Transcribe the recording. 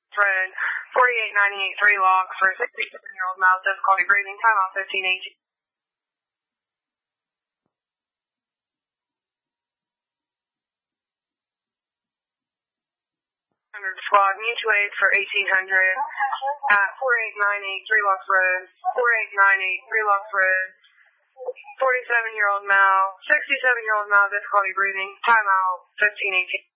Road, 4898 3 locks for 67-year-old male, difficulty breathing, timeout 1518. Squad, mutual aid for 1800 at 4898 3 Locks Road, 4898 3 Locks Road, 47-year-old male, 67-year-old male, difficulty breathing, timeout 1518.